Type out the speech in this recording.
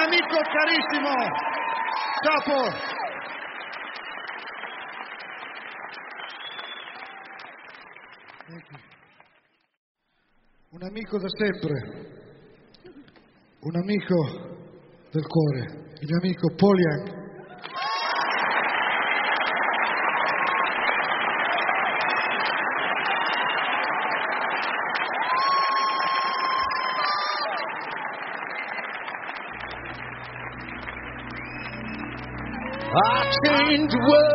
amico carissimo. Capo. Un amico da sempre, un amico del cuore, il mio amico Paul Young. I changed the world.